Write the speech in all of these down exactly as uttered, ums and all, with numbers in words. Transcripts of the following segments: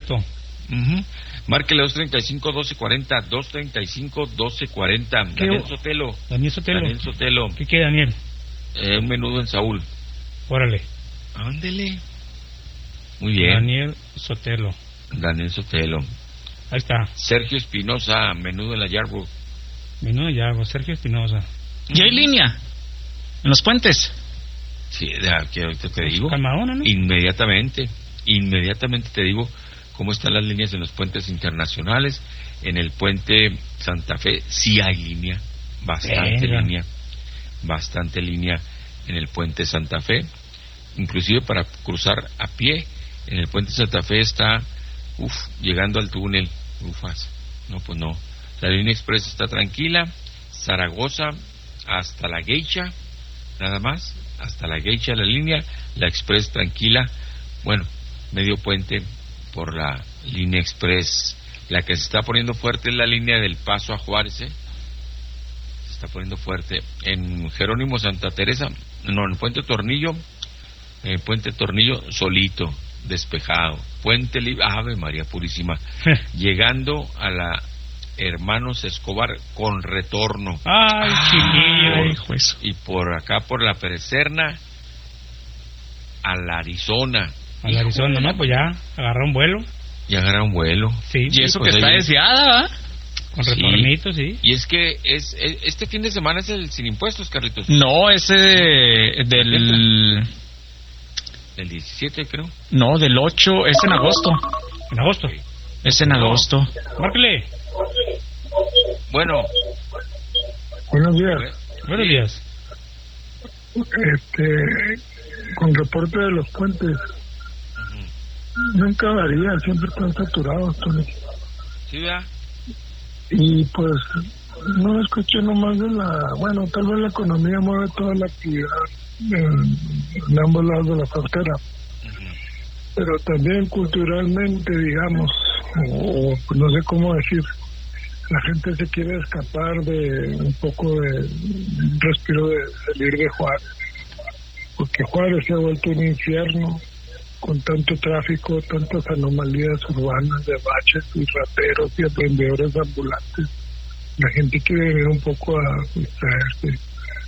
Correcto. Uh-huh. Márquele dos treinta y cinco, doce cuarenta, dos treinta y cinco, doce cuarenta. Daniel Sotelo. Daniel Sotelo. Daniel Sotelo. ¿Qué quiere, Daniel? Eh, un menudo en Saúl. Órale. Ándele. Muy bien. Daniel Sotelo. Daniel Sotelo. Ahí está. Sergio Espinosa, menudo en la Yarbrough. Menudo ya, Sergio Espinosa. ¿Y hay línea? ¿En los puentes? Sí, ya, que ahorita te digo. Calmadona, ¿no? Inmediatamente, inmediatamente te digo cómo están las líneas en los puentes internacionales. En el puente Santa Fe sí hay línea, bastante Venga. línea, bastante línea en el puente Santa Fe. Inclusive para cruzar a pie, en el puente Santa Fe está, uff, llegando al túnel, ufas, no, pues no. La línea express está tranquila, Zaragoza hasta la Geisha, nada más, hasta la Geisha la línea, la express tranquila, bueno, medio puente por la línea express. La que se está poniendo fuerte es la línea del Paso a Juárez, ¿eh? Se está poniendo fuerte. En Jerónimo Santa Teresa, no, en Puente Tornillo, eh, Puente Tornillo solito, despejado. Puente Libre, Ave María Purísima, llegando a la Hermanos Escobar con retorno. Ay, Ah, chiquillo. Hijo eso. Y por acá, por la Perecerna, a la Arizona. A la Arizona, ¿no? Pues ya, agarró un vuelo. Y agarra un vuelo. Sí. Y eso pues que está ahí- desviada, ¿va? Con Sí. retornito, sí. Y es que es, es- este fin de semana es el sin impuestos, Carlitos. No, ese de- del... El diecisiete, creo. No, del ocho, es en agosto. En agosto. Es en No. agosto. Márquele. Bueno, Buenos días. Buenos Sí. días. Este, con reporte de los puentes, nunca varía, siempre están saturados, Tony. ¿sí, verdad? Y pues no escuché nomás de la, bueno, tal vez la economía mueve toda la actividad en, en ambos lados de la frontera, pero también culturalmente, digamos, o, o pues no sé cómo decir, la gente se quiere escapar de un poco de un respiro de salir de Juárez, porque Juárez se ha vuelto un infierno con tanto tráfico, tantas anomalías urbanas de baches y rateros y vendedores ambulantes. La gente quiere venir un poco a distraerse.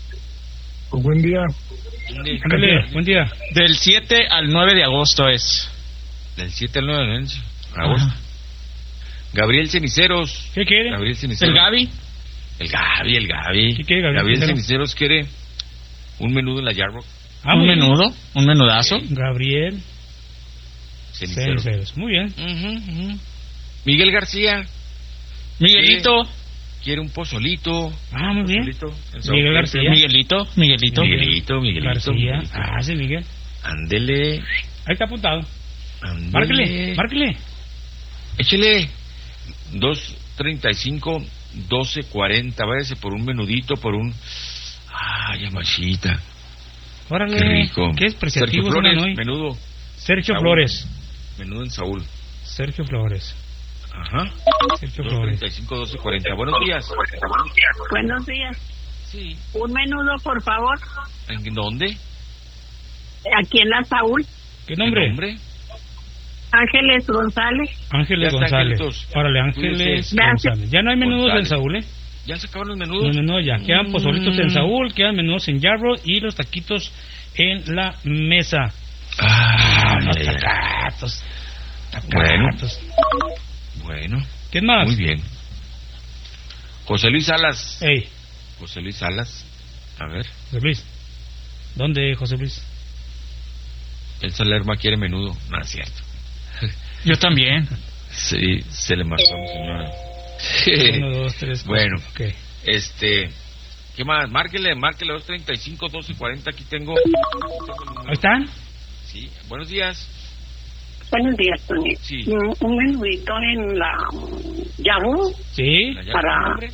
Pues buen día. Ándale, buen día. Del siete al nueve de agosto es. Del siete al nueve de agosto. Ajá. Gabriel Ceniceros. ¿Qué quiere? Gabriel Ceniceros. ¿El Gaby? El Gaby, el Gaby. ¿Qué quiere Gabriel Gabriel Ceniceros? Ceniceros quiere un menudo en la Yarbrough. Ah, ¿Un muy bien. menudo? ¿Un menudazo? Gabriel Ceniceros. Ceniceros. Muy bien. Ujú, ujú. Miguel García Miguelito. quiere un pozolito. Ah, muy bien. Pozolito en Miguel Sauclente. García. Miguelito. Miguelito. Miguelito, Miguelito. García. Miguelito. Ah, sí, Miguel. Ándele. Ahí está apuntado. Ándele. Márquele, márquele. Échele. dos treinta y cinco, doce cuarenta. Váyase por un menudito, por un. Ay, amachita. Órale. Qué rico. ¿Qué es Sergio preciativo Flores, hoy? menudo. Sergio Saúl. Flores. Menudo en Saúl. Sergio Flores. Ajá. Sergio dos Flores. treinta y cinco, doce cuarenta. Buenos días. Buenos días. Sí. Un menudo, por favor. ¿En dónde? Aquí en la Saúl. ¿Qué nombre? ¿Qué nombre? Ángeles González. Ángeles Ya está, González. Angelitos. Órale, Ángeles Cuídese. González. Ya no hay menudos en González. Saúl, ¿eh? ¿Ya se acabaron los No, menudos? no, no, ya. Quedan Mm. pozolitos en Saúl, quedan menudos en Yarbrough y los taquitos en la mesa. Ah, los mira. tacatos. Bueno. Tacatos. Bueno, ¿Quién más? muy bien. José Luis Salas. Ey, José Luis Salas. A ver, José Luis. ¿Dónde, José Luis? el Salerma quiere menudo. No es cierto. Yo también. Sí, se le marcó a mi señora. Uno, dos, tres, cuatro. Bueno, Ok. este, ¿qué más? Márquele, márquele dos treinta y cinco, doce cuarenta. Aquí tengo. ¿Ahí están? Sí, buenos días. Buenos días, Tony. Sí. Un, un menudito en la um, Yabú Sí. ¿La llave Para- del nombre?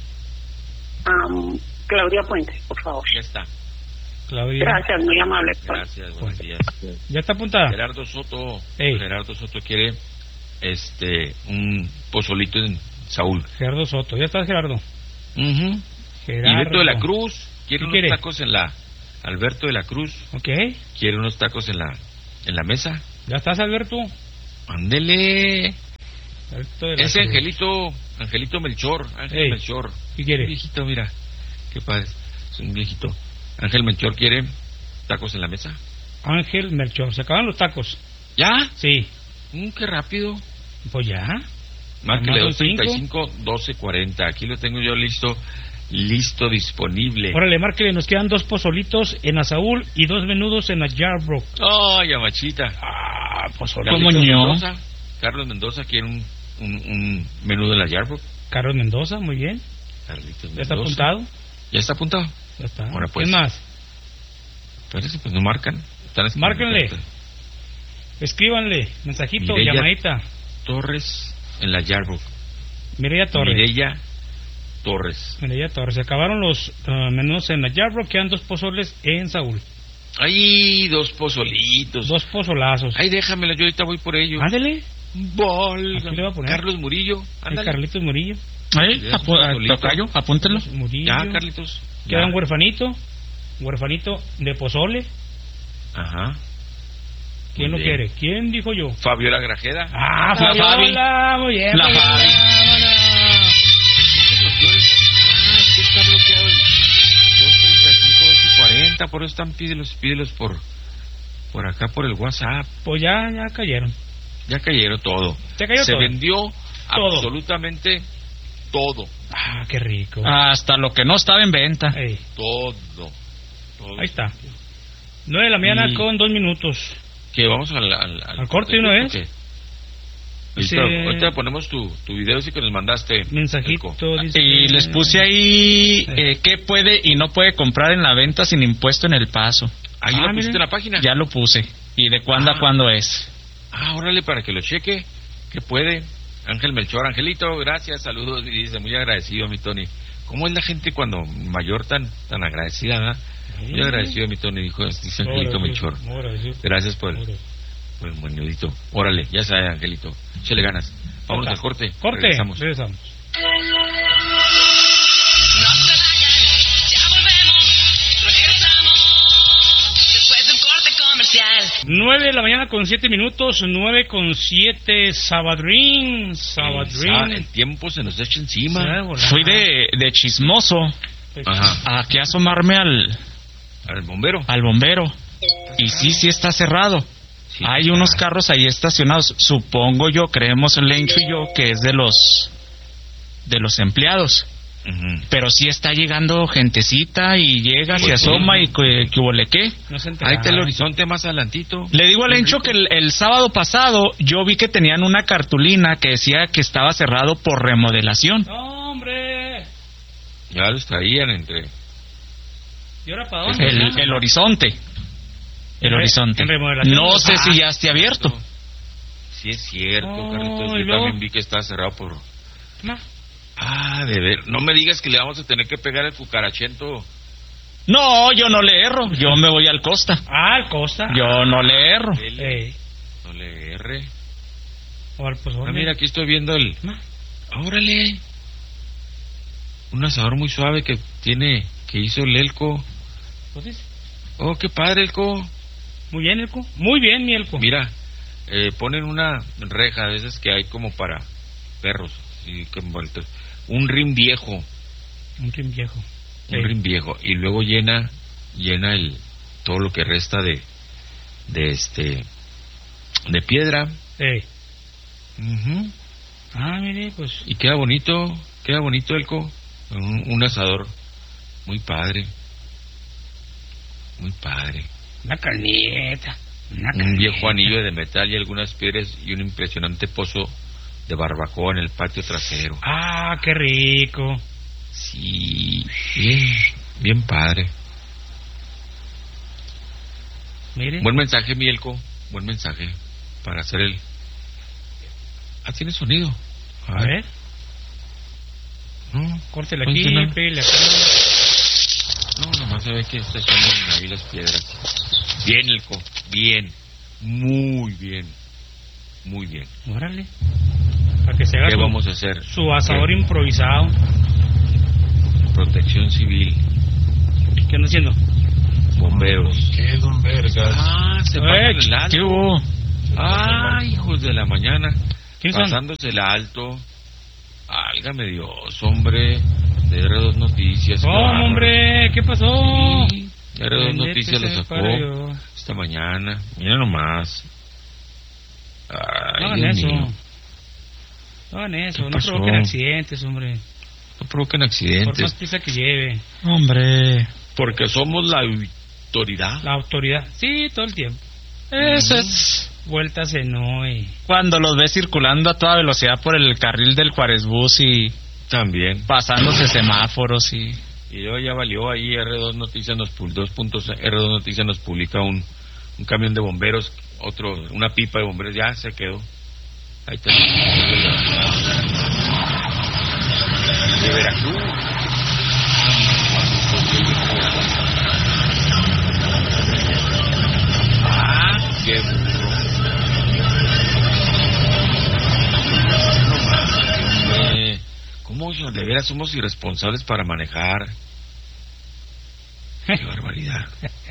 um, Claudia Puente, por favor. Ya está. Claudia. Gracias, muy amable. Tony. Gracias, buenos días. ¿Ya está apuntada? Gerardo Soto. Ey. Gerardo Soto quiere este un pozolito en Saúl. Gerardo Soto. ¿Ya está Gerardo? Uh Gerardo. Y Beto de la Cruz quiere ¿Qué unos quiere? tacos en la. Alberto de la Cruz Ok. quiere unos tacos en la en la mesa. ¿Ya estás, Alberto? Ándele. Carrito de la Ese Cruz. Angelito, Angelito Melchor, Ángel Ey, Melchor. ¿qué quiere? Un viejito, mira, qué padre, es un viejito. Ángel Melchor quiere tacos en la mesa. Ángel Melchor. ¿Se acaban los tacos? ¿Ya? Sí. Mm, qué rápido. Pues ya. Márquele Nomás dos son treinta y cinco, doce cuarenta. Aquí lo tengo yo listo, listo, disponible. Órale, márquele, nos quedan dos pozolitos en Asaúl y dos menudos en la Yarbrough. ¡Ay, amachita! Ah, pozole. ¿Cómo Carlitos ño? Mendoza, Carlos Mendoza quiere un, un, un menudo en la Yarbrough. Carlos Mendoza, muy bien. Carlitos ¿Ya está Mendoza. apuntado? ¿Ya está apuntado? Ya está. Ahora, pues. ¿Quién más? Parece pues no marcan. Están escribiendo. Márquenle. Escríbanle, mensajito, Mireya llamadita. Torres en la Yarbrough. Mireya Torres. Mireya Torres. Mireya Torres. Se acabaron los uh, menudos en la Yarbrough, quedan dos pozoles en Saúl. ¡Ay, dos pozolitos! Dos pozolazos. ¡Ay, déjamelo! Yo ahorita voy por ello. Ándele. Bol. Aquí le voy a poner. Carlos Murillo. El Ándale. Carlitos Murillo. ¿Eh? Ya, Apu- ah, solito. tocayo, apúntenlo. Murillo. Ya, Carlitos. Queda Ya. un huerfanito. Huerfanito de pozole. Ajá. ¿Quién Muy lo bien. quiere? ¿Quién dijo yo? Fabiola Grajeda. Ah, La Fabi. Fabiola. Muy bien. La Fabiola, Fabi. vámonos. Ah, es que está bloqueado el dos treinta y cinco, doce cuarenta. Por eso están, pídelos, pídelos por, por acá, por el WhatsApp. Pues ya, ya cayeron. Ya cayeron todo. Ya cayó Se todo. vendió Todo. absolutamente todo. Ah, qué rico. Hasta lo que no estaba en venta. Ey, Todo. todo. ahí está. Nueve de la mañana Y- con dos minutos. Que vamos al, al, Al corte de una vez. ¿Qué? Sí. Ahorita, ahorita ponemos tu, tu video ese que nos mandaste. Mensajito. Elco. Dice, Y les puse ahí eh, qué puede y no puede comprar en la venta sin impuesto en El Paso. Ahí Ah, lo pusiste miren. en la página. Ya lo puse. ¿Y de cuándo Ah. a cuándo es? Ah, órale, para que lo cheque. Que puede. Ángel Melchor, Angelito, gracias, saludos. Y dice, muy agradecido, mi Tony. ¿Cómo es la gente cuando mayor tan tan agradecida, ¿verdad? Muy agradecido, mi Tony, dijo, dice Angelito Melchor. Gracias por el, por el menudito. Órale, ya sabe, Angelito. Échale ganas. Vamos al corte. Corte. Regresamos. Regresamos. No se vayan, ya volvemos, regresamos después del corte comercial. Nueve de la mañana con siete minutos. Nueve con siete. Sabadrín. El, Sabadrín. el tiempo se nos echa Se va encima. de volada. Fui de, de chismoso Ajá. a que asomarme al, Al bombero. al bombero. Y sí, sí está cerrado. Sí, Hay está. unos carros ahí estacionados. Supongo yo, creemos Lencho y yo, que es de los de los empleados. Ujú. Pero sí está llegando gentecita y llega, se Pues sí. asoma y que, que huele qué. No se Ahí enteraron. está el horizonte más adelantito. Le digo a Lencho que el, el sábado pasado yo vi que tenían una cartulina que decía que estaba cerrado por remodelación. No, hombre. Ya los traían entre... ¿Y ahora para dónde? El, el horizonte. El En re- horizonte. en remodelación. No sé Ah. si ya esté abierto. Sí es cierto, Oh, Carlitos. ¿y Yo luego? también vi que está cerrado por... No. Ah, de ver. No me digas que le vamos a tener que pegar el cucarachento. No, yo no le erro. Yo me voy al Costa. Ah, al Costa. Yo no le erro. Ey. No le erre. O al pozole. Ah, mira, aquí estoy viendo el... No. ¡Órale! Un asador muy suave que tiene... Que hizo el Elco. Pues sí. Oh, qué padre, Elco. Muy bien, Elco. Muy bien, mi Elco. Mira, eh, ponen una reja de esas que hay como para perros. Y que envueltos. Un rin viejo. Un rin viejo. Un rin viejo. Y luego llena... Llena el... Todo lo que resta de... De este... De piedra. Ey. Ujú. Ah, mire, pues. Y queda bonito, queda bonito, Elco. Un, un asador muy padre. Muy padre. Una carnita. Una Un carnita. viejo anillo de metal y algunas piedras y un impresionante pozo de barbacoa en el patio trasero. Ah, qué rico. Sí, bien, bien padre. Mire. Buen mensaje, mi Elco. Buen mensaje para hacer el... Ah, tiene sonido. A ver. No, Córtele aquí, funciona. pégale acá. No, nomás se ve que está echando ahí las piedras. Bien, Elco, bien. Muy bien. Muy bien. Órale. Para que se haga ¿Qué su, vamos a hacer? su asador ¿Qué? improvisado. Protección civil, ¿Qué ando haciendo? bomberos. ¿Qué, don Vergas? Ah, se Eh, pasan el ¿Qué alto. hubo? Ah, hijos de la mañana. ¿Quién ¿Quién son? Pasándosela alto. Álgame Dios, hombre. De R dos Noticias. ¿Cómo, claro. hombre? ¿Qué pasó? Sí, R dos Noticias lo sacó esta mañana. Mira nomás. Ay, No hagan Dios eso. mío. No hagan eso. ¿Qué No pasó? provoquen accidentes, hombre. No provoquen Por accidentes. más prisa que lleve. Hombre. Porque somos la autoridad. La autoridad. Sí, todo el tiempo. Eso es Vueltas en hoy. cuando los ves circulando a toda velocidad por el carril del Juárez Bus y También. pasándose semáforos y... Y luego ya valió ahí R dos Noticias nos pul- dos puntos, R dos Noticias nos publica un, un camión de bomberos, otro, una pipa de bomberos, ya se quedó. Ahí está. De Veracruz. Ah, qué burro. Eh, ¿Cómo de veras somos irresponsables para manejar? Qué barbaridad.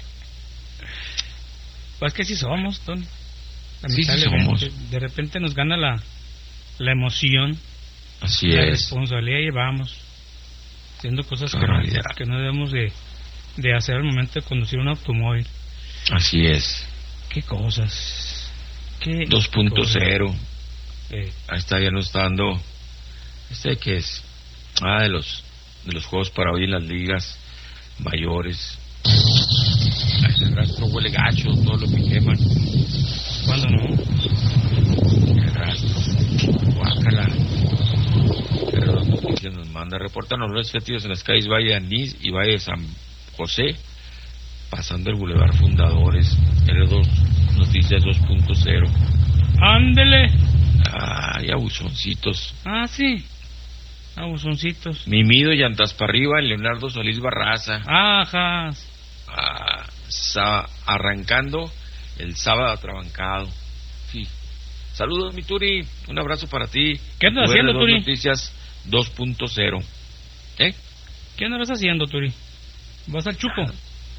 Pues que sí somos, Tony. Sí, sí Lamentablemente, somos. De repente nos gana la, la emoción, Así la es. responsabilidad y llevamos haciendo cosas Qué que no, barbaridad. que no debemos de, de hacer al momento de conducir un automóvil. Así es. Qué cosas. Qué dos punto cosas. cero. Eh, Ahí está, ya nos está dando. ¿Este qué es? Ah, de los de los juegos para hoy en las ligas mayores. Ahí está, el rastro huele gacho, todo lo que queman. ¿Cuándo no? El rastro. Guácala. R dos Noticias nos manda. Reportan los los fétidos en las calles Valle de Anís y Valle de San José, pasando el Boulevard Fundadores. R dos Noticias dos punto cero. Ándele. Ay, abusoncitos. Ah, sí. Abusoncitos. Mimido y llantas para arriba en Leonardo Solís Barraza. Ajá. Ah, sa- arrancando el sábado atrabancado. Sí. Saludos, mi Turi. Un abrazo para ti. ¿Qué andas Tu haciendo, R dos Turi? Noticias dos punto cero. ¿Eh? ¿Qué andas haciendo, Turi? ¿Vas al Chuco?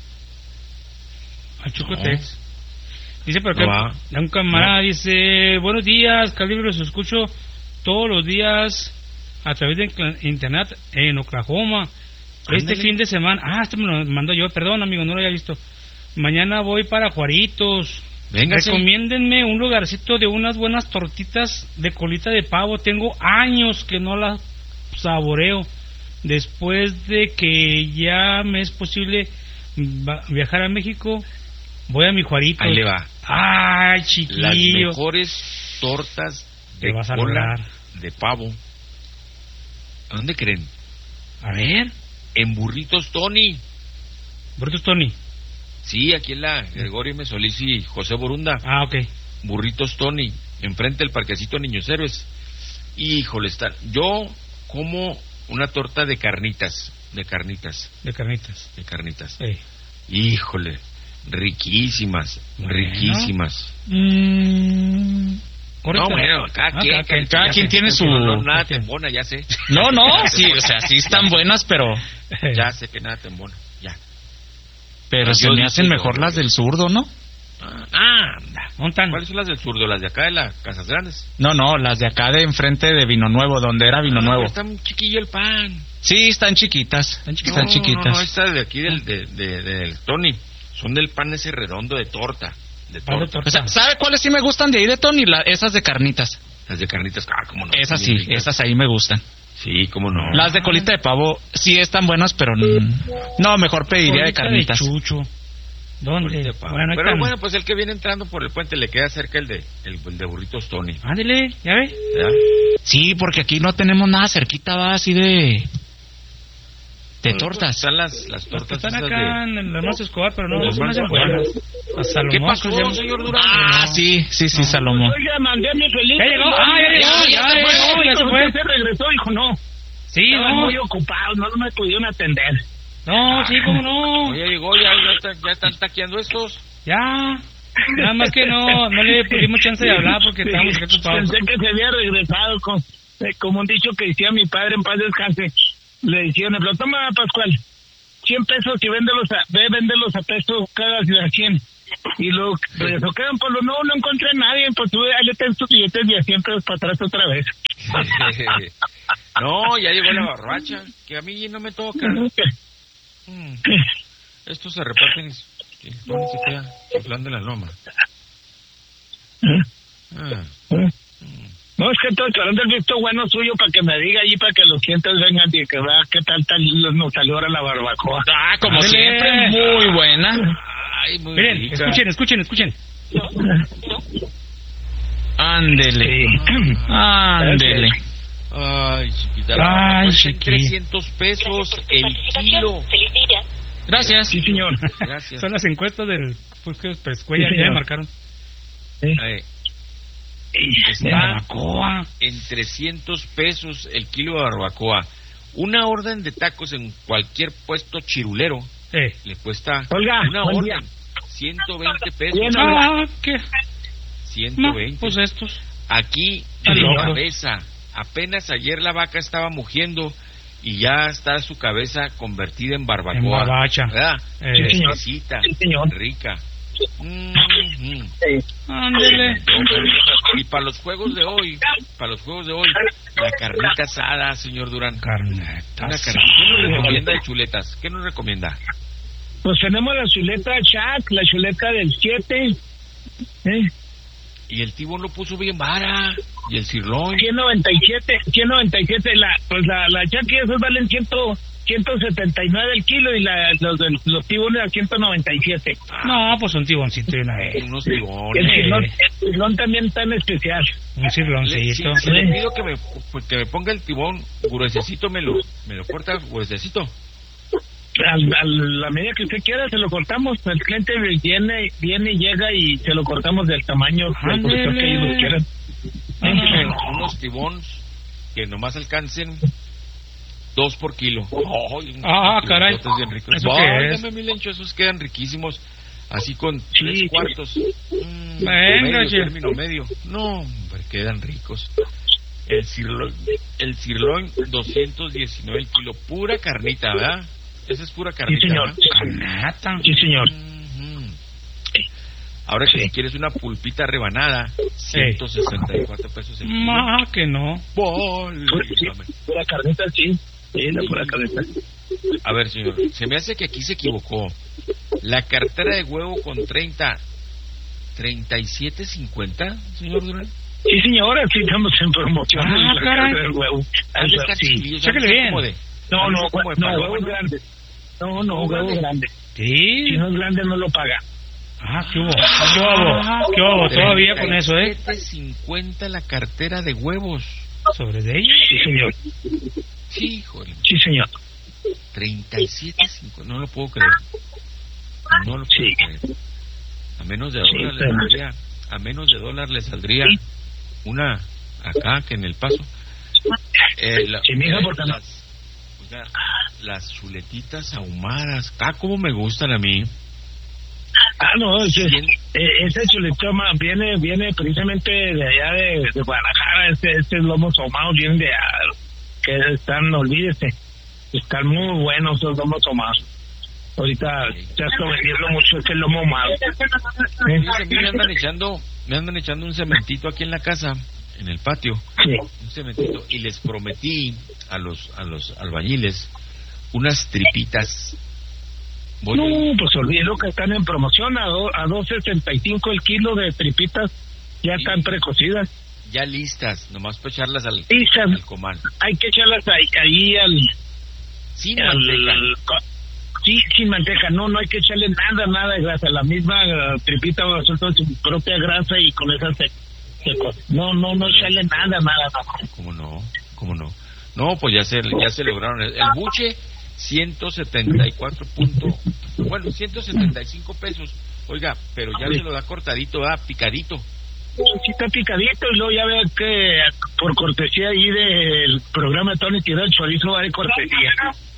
Al Chuco No. Tex. Dice por acá, No va. un camarada dice, buenos días, Calibre, los escucho todos los días a través de cl- internet en Oklahoma. Este Ándale. fin de semana, ah, este me lo mandó yo, perdón amigo, no lo había visto. Mañana voy para Juaritos. Véngase. Recomiéndenme un lugarcito de unas buenas tortitas de colita de pavo. Tengo años que no las saboreo. Después de que ya me es posible va- viajar a México, voy a mi Juarito. Ahí le va. Ay, Las chiquillo. mejores tortas Te de vas a cola lograr. de pavo. ¿A dónde creen? A ver, En Burritos Tony. Brutus Tony. Sí, aquí en la Gregorio M. Solís y José Borunda. Ah, ok. Burritos Tony, enfrente del parquecito Niños Héroes. Híjole, está. Yo como una torta de carnitas, de carnitas, De carnitas. de carnitas. Eh. Híjole, riquísimas, Bueno. riquísimas. Mm, No, ahorita- bueno, cada Ah, quien, cada quien- cada ya quien sé, tiene que su- No, no, nada cada te quien. embona, ya sé. No, no, sí, o sea, sí están buenas, pero Ya sé que nada te embona, ya. pero Yo se me digo hacen yo, mejor yo. las del zurdo, ¿no? Ah, anda. ¿Montan? ¿Cuáles son las del zurdo? ¿Las de acá de las Casas Grandes? No, no, las de acá de enfrente de Vino Nuevo, donde era Vino Ah, Nuevo. pero está muy chiquillo el pan. Sí, están chiquitas, están, No, no, chiquitas. no, esta de aquí del, de, de- del Tony. Son del pan ese redondo de torta. De Pan de torta. torta. O sea, ¿sabe cuáles sí me gustan de ahí de Tony? La- esas de carnitas. Las de carnitas, ah, cómo no. Esas Bien sí, ricas. esas ahí me gustan. Sí, cómo no. Las de colita de pavo sí están buenas, pero mm, no, mejor pediría de Colita carnitas. Chucho. ¿Dónde? Colita de pavo. Bueno, ahí Pero están. bueno, pues el que viene entrando por el puente le queda cerca el de el, el de Burritos Tony. Ándele, ya ve. ¿Verdad? Sí, porque aquí no tenemos nada cerquita, va así de de Bueno, tortas. Están las, las Las que tortas están esas acá de... en el Hermanos Escobar, pero no, Los no se me hacen Hermanos buenas. Las Salomón, ¿Qué pasó, que se llaman. señor Durán? Ah, sí, sí, sí, Salomón. Oiga, mandé a mi Felipe. Ya llegó, ah, ya llegó, ya llegó, ya se fue. Se regresó, dijo no. Sí, Estaban no. muy ocupados, no me pudieron atender. No, sí, cómo no. Oye, llegó, ya, ya, está- ya están taqueando estos. Ya. Nada más que no, no le dimos chance de hablar porque estábamos acá ocupados. Pensé que se había regresado con, eh, como un dicho que decía mi padre en paz descanse. Le decían, lo toma Pascual, cien pesos y véndelos a, ve, véndelos a peso cada ciudad cien. Y luego regresó, ¿qué, don Polo? No, no encontré a nadie, pues tú, ahí le tengo tus billetes de a cien pesos para atrás otra vez. No, ya llegó la barbacha, que a mí no me toca. Mm. Estos se reparten y el Tony se queda chiflando en la loma. Ah. Mm. No, es que estoy esperando el visto bueno suyo para que me diga allí, para que los clientes vengan y que vea qué tal, tal nos salió ahora la barbacoa. Ah, como Ándele. siempre, muy buena. Ay, muy Miren, rica. escuchen, escuchen, escuchen. Ándele, Sí. ándele. Ay, chiquita, la Ay, barbacoa está en chiquita. trescientos pesos el kilo. Gracias. Sí, señor. Gracias. Son las encuestas del... Pues que pues, ya, Sí, ya señor. me marcaron. Sí. Ay, De está barbacoa. en trescientos pesos el kilo de barbacoa. Una orden de tacos en cualquier puesto chirulero Eh. le cuesta Olga, una buen orden. día. ciento veinte pesos. Bien, Ah, ¿qué? ciento No, veinte. pues estos. Aquí, Está de loco. cabeza. Apenas ayer la vaca estaba mugiendo y ya está su cabeza convertida en barbacoa. En barbacha. ¿Verdad? Eh. Sí, señor. Exquisita, Sí, señor. rica. Mm, mm. Sí. Ándele. Y para los juegos de hoy, para los juegos de hoy, la carnita asada, señor Durán. Carneta. Una carnita. ¿Qué nos recomienda de chuletas? ¿Qué nos recomienda? Pues tenemos la chuleta Shack, la chuleta del siete, ¿eh? Y el tibón lo puso bien vara. Y el sirloin. ciento noventa y siete, ciento noventa y siete, la, pues la, la Shack y esos valen cien, ciento setenta y nueve el kilo y la, los, del- los tiburones a ciento noventa y siete. No, pues un tiboncito y una vez. Unos El tibones. cirlón, el cirlón también está en especial. Un Le, si, cirloncito. si le pido que me, pues, que me ponga el tibón gruesecito, me lo, me lo corta gruesecito. Al, a la medida que usted quiera se lo cortamos. El cliente viene, viene y llega y se lo cortamos del tamaño del productor que ellos quieran. Déjeme unos tibones que nomás alcancen dos por kilo. Ay, unos Ah, caray. tibonzotes bien ricos. ¿Eso qué es? Válgame, mi Lencho, esos quedan riquísimos. Así con Sí, tres sí. cuartos. Mm, Venga, medio, che. término medio. No, hombre, quedan ricos. El sirloin, el sirloin doscientos diecinueve el kilo. Pura carnita, ¿verdad? Esa es pura carnita. señor. ¿verdad? Carnata. Sí, señor. Ujú. Ahora que Sí. si quieres una pulpita rebanada, ciento sesenta y cuatro pesos el kilo. Ma, que no. Válgame. Pura carnita, sí. Sí, la pura carnita. A ver, señor, se me hace que aquí se equivocó. La cartera de huevo con treinta, treinta y siete cincuenta, señor Durán. Sí, señora, sí estamos en promoción. Ah, de la caray. carne del huevo. Han de estar Sí. chiquillos, han de Chéquele ser bien. como de- No, han de no, ser como de no, paloma, huevos ¿no? grandes. No, no, ¿Huevo huevo grande? grande. Sí. Si no es grande, no lo paga. Ah, qué hubo. Qué hubo. Qué hubo. Todavía con eso, ¿eh? treinta y siete cincuenta la cartera de huevos. Sobre de ellos. Sí, señor. Sí, híjole. Sí, señor. treinta y siete cincuenta, no lo puedo creer. No lo puedo Sí. creer. A menos de Sí, dólar le pero- saldría, a menos de dólar le saldría Sí. una acá que en El Paso. Eh, la- Sí, mija, eh, porque no- las, oiga, las chuletitas ahumadas, ah, como me gustan a mí. Ah, no, ese, Cien- eh, ese chuletoma viene viene precisamente de allá de, de Guadalajara. Este, este lomos ahumados vienen de allá, que están, olvídese, están muy buenos esos lomos ahumados. Ahorita ya está vendiendo mucho ese lomo ahumado. ¿Eh? Fíjense, a mí me andan echando, me andan echando un cementito aquí en la casa, en el patio, Sí. un cementito, y les prometí a los a los albañiles unas tripitas. Voy No, a- pues olvídelo que están en promoción a, do, a dos sesenta y cinco el kilo de tripitas, ya Sí. están precocidas. ya listas, nomás para echarlas al, Listas. al comal. Hay que echarlas ahí, ahí al, Sin al- manteca. co- sí, sin manteca, no, no hay que echarle nada, nada de grasa, la misma eh, tripita va a soltar su propia grasa y con esa se, se co- no, no, no echarle nada, nada, no. ¿Cómo no? ¿Cómo no? No, pues ya se, ya se lograron. El, el buche, ciento setenta y cuatro punto, bueno, ciento setenta y cinco pesos. Oiga, pero ya se lo da cortadito, ah, picadito. Sí está picadito y luego ya veo que por cortesía ahí del programa de Tony Tiró el chorizo va de cortesía.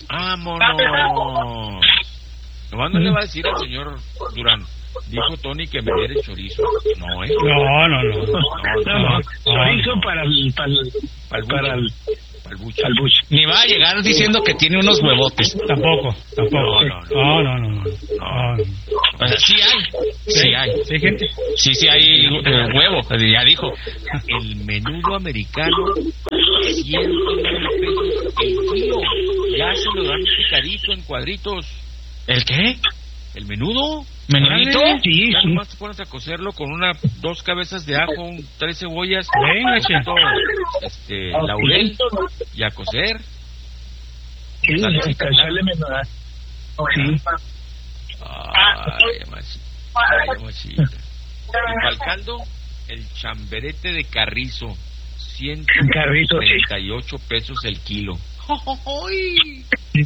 ¡Vámonos! Nomás no le va a decir al señor Durán, dijo Tony que me diera el chorizo. No, ¿eh? No, no, no. No, no, chorizo para el, para el, Para el para el, Para el buche. al buche. Ni va a llegar diciendo que tiene unos huevotes. Tampoco, tampoco. No, no, no. No, no, no. no. No, no. O sea, sí hay, sí hay. Sí hay gente. Sí, sí hay eh, huevo, ya dijo. El menudo americano, ciento nueve pesos el kilo. Ya se lo dan picadito en cuadritos. ¿El qué? ¿El menudo? ¿Menudito? Sí, Ya sí. nomás te pones a cocerlo con una, dos cabezas de ajo, un, tres cebollas, Venga, che. todo, este, laurel, y a cocer. Sí, Salecita el cachale menor. Sí. Ay, machita, ay, machita. Y para el caldo, el chamberete de carrizo, ciento Carrizo, sí. treinta y ocho pesos el kilo. ¡Ay!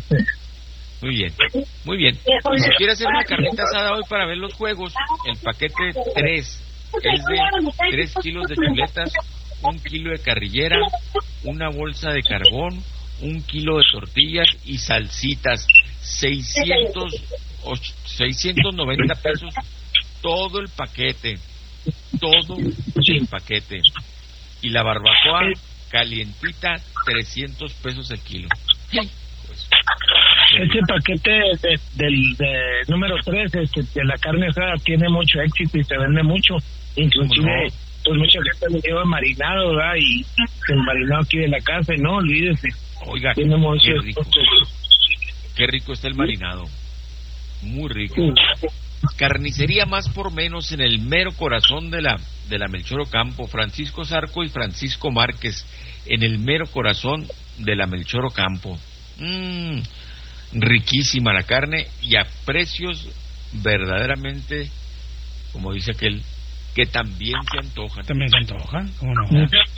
Muy bien, muy bien. Y si quiere hacer una carnita asada hoy para ver los juegos, el paquete tres es de tres kilos de chuletas, un kilo de carrillera, una bolsa de carbón, un kilo de tortillas y salsitas, seiscientos, och- seiscientos noventa pesos todo el paquete, todo el paquete. Y la barbacoa calientita, trescientos pesos el kilo. Pues, Este paquete de, del de número tres este, de la carne asada tiene mucho éxito y se vende mucho. Inclusive, no? pues mucha gente le lleva marinado, ¿verdad? Y el marinado aquí de la casa, y no, olvídese. oiga, Tiene mucho qué rico, qué rico está el marinado. Muy rico. Carnicería más por menos en el mero corazón de la de la Melchor Ocampo, Francisco Zarco y Francisco Márquez, en el mero corazón de la Melchor Ocampo. Mm, riquísima la carne y a precios verdaderamente, como dice aquel, que también se antojan. También se antojan, ¿cómo no? Sí.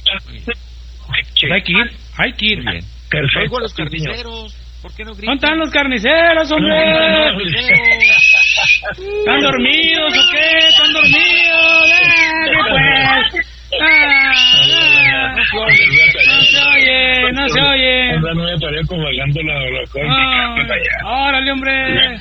Pues hay que ir, hay que ir. Muy bien. Perfecto. Oigo a los Sí, señor. carniceros, ¿por qué no ¿Dónde gritan? están los carniceros, hombre? ¿Están dormidos o qué? ¿Están dormidos? ¡Ah, qué pues! ¡Ah, ah! No se oye, no se oye. Ahora no me paré como hablando la Ah, ¡Órale, hombre!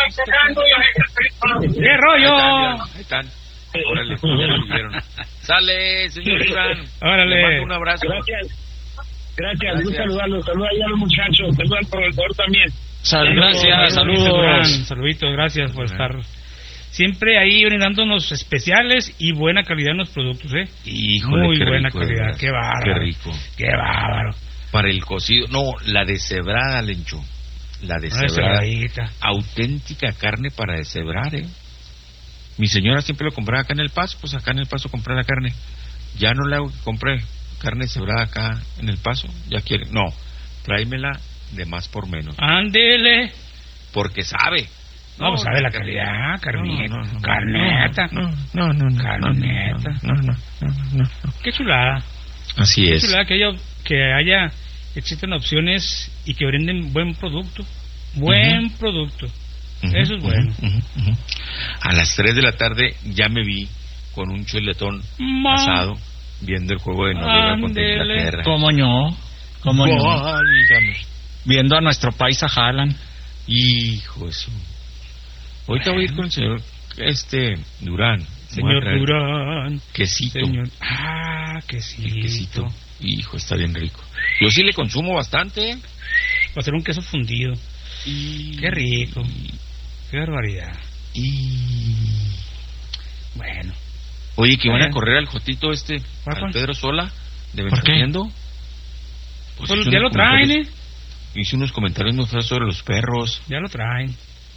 ¡Qué rollo! Ahí están. Órale, ya lo vieron. Sale, señor Durán. Órale. Le mando un abrazo. Gracias. Gracias, Gracias. un saludarlos. Saluda ahí a los muchachos. Saluda al profesor también. Sal- gracias, Saludos. Durán, saludos. Saluditos, gracias por estar siempre ahí brindándonos especiales y buena calidad en los productos, ¿eh? Híjole, Muy qué buena rico, de calidad, veras. qué bárbaro. Qué rico. Qué bárbaro. Para el cocido, no, la deshebrada, Lencho. La Una deshebrada. cebradita. Auténtica carne para deshebrar, ¿eh? Mi señora siempre lo compraba acá en El Paso, pues acá en El Paso compré la carne. Ya no la hago que compré carne deshebrada acá en El Paso. Ya quiere, no, tráemela de más por menos. Ándele. Porque sabe. No, pues sabe la calidad, carnita. No, no, no, Carneta. No, no, no, no. Carneta. No, no, no, no, no. Qué chulada. Así Qué es. chulada que haya, que haya, existen opciones y que brinden buen producto. Buen Ujú. producto. Ujú, Eso es bueno. ujú, ujú, ujú. A las tres de la tarde ya me vi con un chuletón Ma- asado viendo el juego de Noruega contra Ándele. Inglaterra. ¿Cómo no? ¿Cómo no? Válgame. Viendo a nuestro país a Haaland. Hijo de su. Ahorita voy a ir con el señor este Durán. Me voy a Señor traer Durán. Quesito. Señor. Ah, quesito. El quesito. Hijo, está bien rico. Yo sí le consumo bastante. ¿eh? Va a ser un queso fundido. Y... Qué rico. Qué barbaridad. Y... Bueno. Oye, que van a Eh. correr al Jotito este, ¿Cuál, al cuál? Pedro Sola, de ¿Por qué? Ventajando. Pues Pues hizo ya unos lo traen, ¿eh? comentarios- Hizo unos comentarios muy feos sobre los perros. Ya lo traen.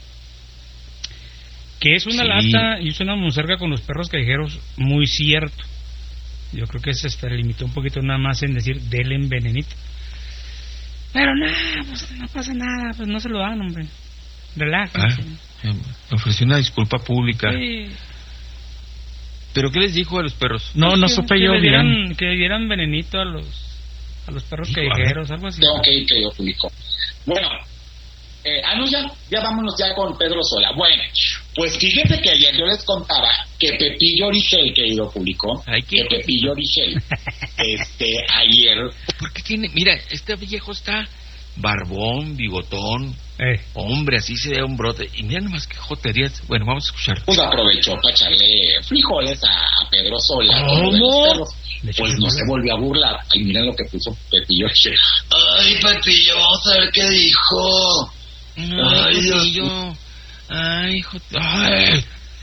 Que es una Sí. lata y es una monserga con los perros callejeros, muy cierto. Yo creo que se hasta limitó un poquito nada más en decir denle venenito. Pero nada, pues no pasa nada, pues no se lo dan, hombre. Ah, Relájense. eh, ofreció una disculpa pública. Sí. ¿Pero qué les dijo a los perros? No, no Que- supe que yo le bien. dieran, que le dieran venenito a los a los perros Hijo, a ver. callejeros, algo así. Tengo que ir, querido público. Bueno, eh, ah, no, ya, ya vámonos ya con Pedro Sola. Bueno, pues fíjate que ayer yo les contaba que Pepillo Origel, querido público, Ay, que ¿qué? Pepillo Origel, este, ayer, ¿Por qué tiene? Mira, este viejo está barbón, bigotón, Eh, hombre, así se da un brote. Y mira nomás qué joterías. Bueno, vamos a escuchar. pues aprovechó para echarle frijoles a, a Pedro Sola. con lo de los ¿Cómo? perros. Le echó Pues no frijoles. se volvió a burlar. Ay, miren lo que puso Pepillo Origel. Ay, Pepillo, vamos a ver qué dijo. No, Ay, Dios Pepillo. Ay, hijo. Ay.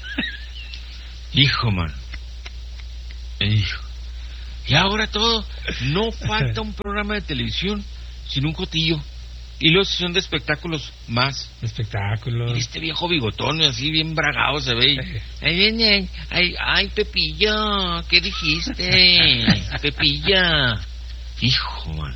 Hijo, man. Hijo. Y ahora todo. No falta un programa de televisión sin un cotillo. Y luego si son de espectáculos más. Espectáculos. Y este viejo bigotón, así bien bragado se ve. Ahí viene. Ay, ay, Pepillo. ¿Qué dijiste? Pepilla. Hijo, man.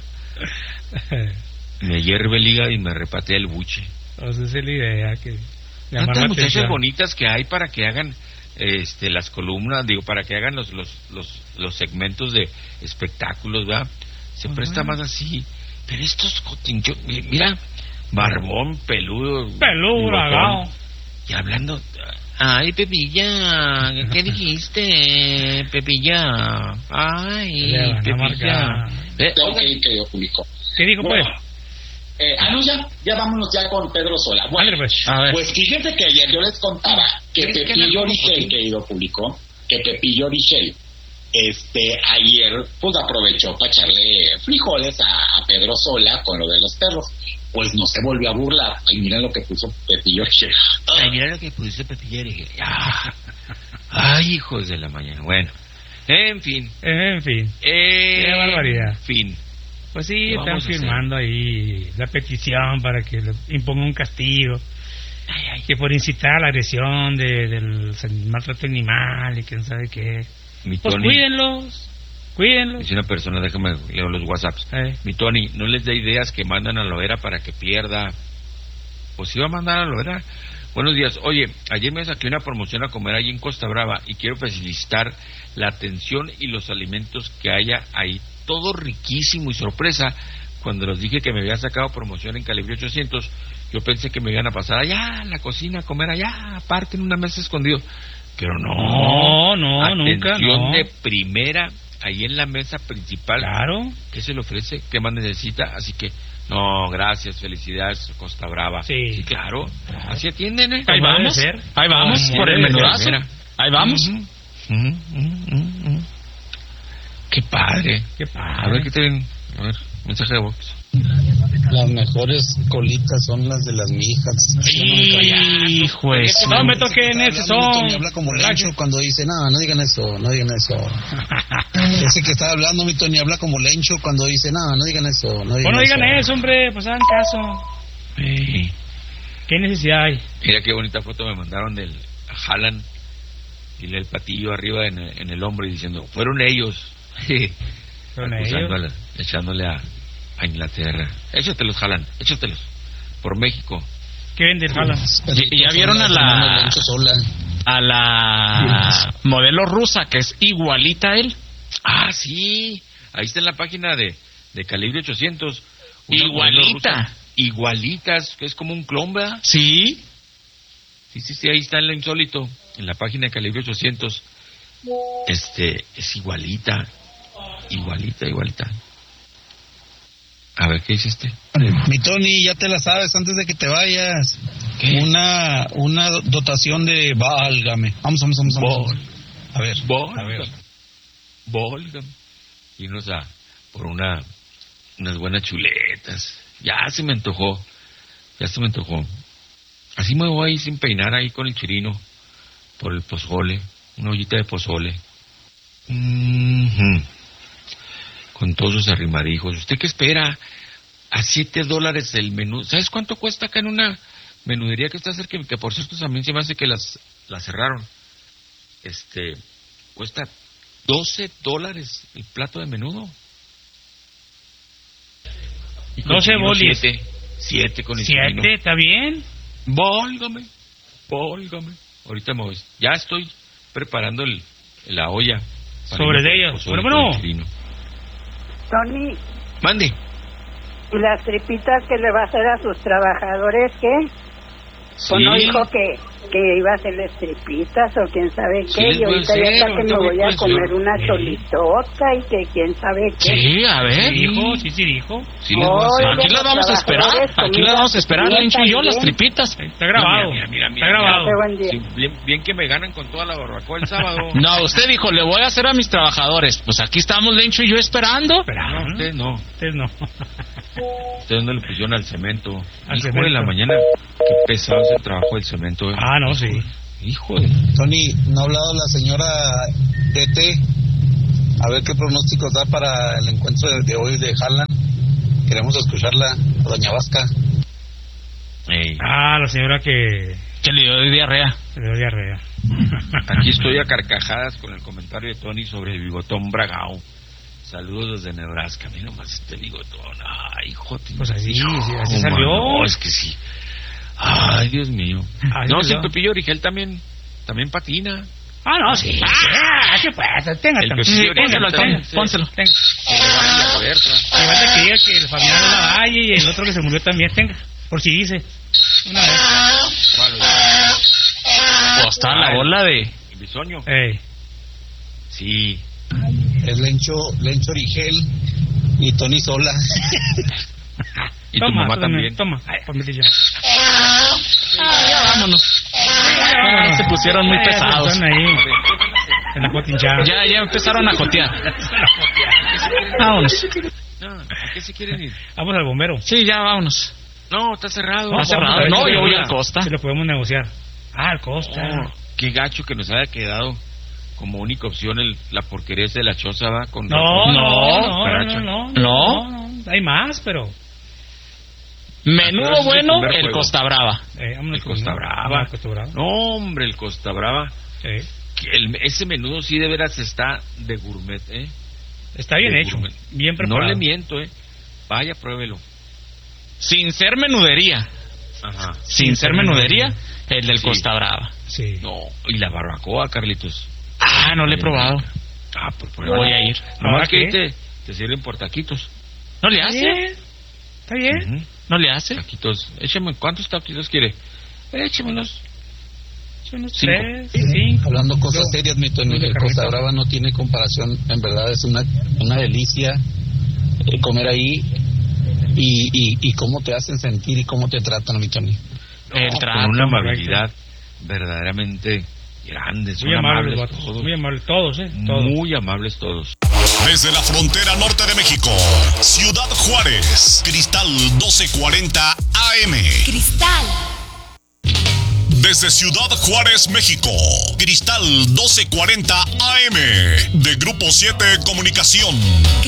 Me hierve el hígado y me repatea el buche. O sea, esa es la idea. Que tantas muchachas bonitas que hay para que hagan este las columnas, digo, para que hagan los los los, los segmentos de espectáculos, ¿verdad? Se uh-huh. presta más así. Pero estos cotinchos, mira, barbón, peludo. Peludo, bragado. Y hablando, ay, Pepilla, ¿qué dijiste, Pepilla? Ay, Pepilla. Eh, okay, que yo publico. ¿Qué dijo, bueno, pues? Eh, ah, no, ya, ya vámonos ya con Pedro Sola. Bueno, Vale, pues, a ver. Pues fíjense que ayer yo les contaba que Pepillo Origel, que yo publicó, que Pepillo Origel, este, ayer, pues aprovechó para echarle frijoles a, a Pedro Sola con lo de los perros. Pues no se volvió a burlar. Ay, mira lo que puso Pepillo Origel. Ay, mira lo que puso Pepillo Origel. Ah. Ay, hijos de la mañana. Bueno, en fin. En fin. Eh, Qué barbaridad. En fin. Pues sí, están firmando ahí la petición para que le imponga un castigo. Ay, ay, que por incitar a la agresión de, del maltrato animal y quién sabe qué. Mi pues Tony, cuídenlos, cuídenlos. Dice una persona, déjame leo los WhatsApps. Eh. Mi Tony, no les dé ideas que mandan a Loera para que pierda. Pues iba a mandar a Loera. Buenos días. Oye, ayer me saqué una promoción a comer allí en Costa Brava y quiero felicitar la atención y los alimentos que haya ahí. Todo riquísimo y sorpresa. Cuando les dije que me había sacado promoción en Calibre ochocientos, yo pensé que me iban a pasar allá a la cocina a comer allá, aparte en una mesa escondido. Pero no, no, no, atención nunca, no. de primera, ahí en la mesa principal. Claro. ¿Qué se le ofrece? ¿Qué más necesita? Así que, no, gracias, felicidades, Costa Brava. Sí, sí claro. Así atienden, ¿eh? Ahí vamos, ahí vamos, por el menudazo. Ahí vamos. Uh-huh. Uh-huh. Uh-huh. Uh-huh. Qué padre. Qué padre. A ver, ¿qué te ven? A ver, mensaje de voz. Las mejores colitas son las de las mijas. Hijo de su... No me toquen ese son. Habla como Lencho cuando dice, no, no digan eso, no digan eso. Ese que está hablando, mi Tony, habla como Lencho cuando dice, no, no digan eso, no digan bueno, eso. No digan eso, hombre, pues hagan caso. Sí. ¿Qué necesidad hay? Mira qué bonita foto me mandaron del Haaland y el patillo arriba en el, en el hombro y diciendo, fueron ellos. ¿Fueron ellos? Echándole a... a Inglaterra. Échatelos, Haaland, échatelos. Por México. ¿Qué vende el Haaland? ¿Y ya vieron a la a la modelo rusa que es igualita a él? Ah, sí. Ahí está en la página de, de Calibre ochocientos. Igualita. Igualitas, que es como un clon, ¿verdad? Sí. Sí, sí, sí, ahí está en lo insólito. En la página de Calibre ochocientos. Este, es igualita. Igualita, igualita. A ver, ¿qué hiciste? Mi Tony, ya te la sabes antes de que te vayas. ¿Qué? Una una dotación de... Válgame. Vamos, vamos, vamos. vamos. Vol. A ver. Vol. A ver. Volgame. Irnos a por una unas buenas chuletas. Ya se me antojó. Ya se me antojó. Así me voy ahí sin peinar ahí con el chirino. Por el pozole. Una ollita de pozole. Mm-hmm. Con todos sus arrimadijos. ¿Usted qué espera? A siete dólares el menú. ¿Sabes cuánto cuesta acá en una menudería que está cerca? Que por cierto también se me hace que las, las cerraron. Este, cuesta doce dólares el plato de menudo. doce bolis. siete, siete con el siete, ¿está bien? Válgame, válgame. Ahorita me voy. Ya estoy preparando el, la olla. Sobre de ellos. Bueno, bueno. Tony. Mande. ¿Y las tripitas que le va a hacer a sus trabajadores qué? Sí. Pues no dijo que que iba a hacerles tripitas o quién sabe Sí, qué, les y voy a ahorita ya hacer, está que ahorita me voy voy a a hacer. comer una Sí. solitota y que quién sabe qué. Sí, a ver. Sí dijo, sí, sí dijo. Sí, les voy a hacer. Oye, Aquí las vamos a esperar. Aquí las vamos a esperar, Lencho y yo, las tripitas. Está grabado. Mira, mira, mira, Está mira. grabado. Qué buen día. Sí, bien, bien que me ganan con toda la barbacoa el sábado. No, usted dijo, le voy a hacer a mis trabajadores. Pues aquí estamos, Lencho y yo, esperando. Esperando. No, ustedes no. Ustedes no. Ustedes no le pusieron al cemento. Al Hijo cemento. de la mañana. Qué pesado es el trabajo del cemento. eh. Ah, no, sí. Hijo de... Tony, ¿no ha hablado la señora T T? A ver qué pronósticos da para el encuentro de, de hoy de Haaland. Queremos escucharla, a doña Vasca. Ey, Ah, la señora que Que le dio diarrea. se le dio diarrea. aquí estoy a carcajadas con el comentario de Tony sobre el bigotón bragao. Saludos desde Nebraska. Mira nomás este bigotón. Ay, hijo de... Pues así, hijo, sí, así mano, salió. No, es que sí. Ay, Dios mío. Así No, sí, salió. Pepillo Origel también, también patina. Ah, no, sí. Ah, ¿qué pasa? Tenga, El tenga. Pepillo Pónselo, Origel tenga, también, sí. pónselo. Tenga. Que le van en la reversa. Y falta que diga que el Fabián no la valle y el otro que se murió también. Tenga, por si dice. Una vez. ¿Cuál? O hasta la bola de... ¿El bisoño? Ey. Sí. Es Lencho, Lencho Origel y Tony Sola. Y tu Toma, mamá tú también. Toma, ay, ponmete ya. Ah, ya vámonos. Ya, Ya se pusieron muy ya, pesados. están ahí. En la potinchada. Ya, ya empezaron a jotear. Vámonos. No, ¿a qué se quieren ir? Vamos al bombero. Sí, ya vámonos. No, está cerrado. Está cerrado. Vamos a ver No, si yo lo- voy al Costa. Si lo podemos negociar. Ah, al Costa. Oh, qué gacho que nos haya quedado como única opción el, la porquería esa de la choza, ¿va? Con No, Ramón. no, no, no, Caracho. no, no, ¿No? no, no. Hay más, pero. Menudo Pero es el bueno, primer el juego. Costa Brava. Eh, vámonos El con- Costa ah, Brava. el Costa Brava. No, hombre, el Costa Brava. Eh, Que el- ese menudo sí de veras está de gourmet, ¿eh? Está bien De hecho. gourmet. Bien preparado. No le miento, ¿eh? Vaya, pruébelo. Sin ser menudería. Ajá. Sin ser menudería, el del Sí. Costa Brava. Sí. No, y la barbacoa, Carlitos. Ah, no le he probado. Ah, por por Voy a ir. Nomás que ¿qué? ahí te, te sirven por taquitos. ¿No le Está hace? bien. Está bien. Ujú. ¿No le hace? Taquitos. Échame, ¿cuántos taquitos quiere? Échamelos. Son unos Cinco. tres, cinco. Hablando cosas Dos. serias, mi Tony, Dos de el Costa carnita. Brava no tiene comparación. En verdad es una, una delicia eh, comer ahí y, y, y cómo te hacen sentir y cómo te tratan, mi Tony. El No, trato. con una correcto. amabilidad verdaderamente grande. Son Muy amables, amables vatos. todos. Muy amables todos, ¿eh? Todos. Muy amables todos. Desde la frontera norte de México, Ciudad Juárez, Cristal doce cuarenta A M. Cristal. Desde Ciudad Juárez, México, Cristal doce cuarenta A M. De Grupo siete Comunicación.